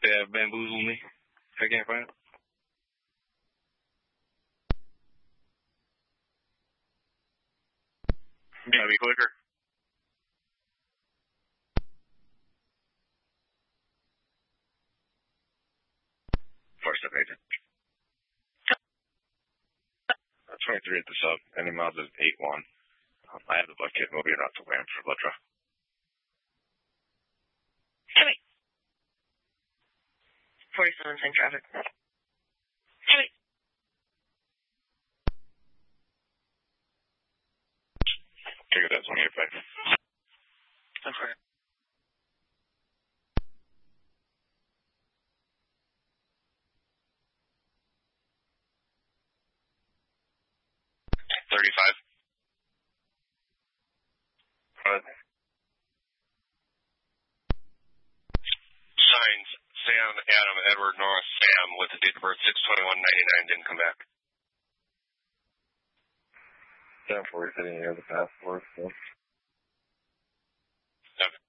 bamboozle me if I can't find it. Gotta be quicker. Force up agent. 23 at the sub. Any miles is 8-1. I have the blood kit. We'll be around to Wham for blood draw. Heavy. 47 same traffic. Heavy. Take it at 28.5. Okay. Signs, Sam, Adam, Edward, Norris, Sam, with the date of birth 6/21/99, didn't come back. Sam 40 sitting near the passport, so. Okay.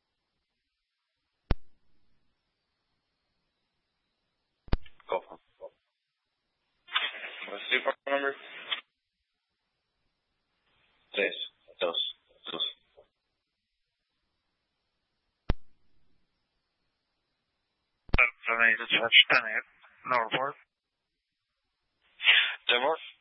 Go for it. What's the phone number? 6, 2, 2. So they dispatch 10-8. No report. 10 more.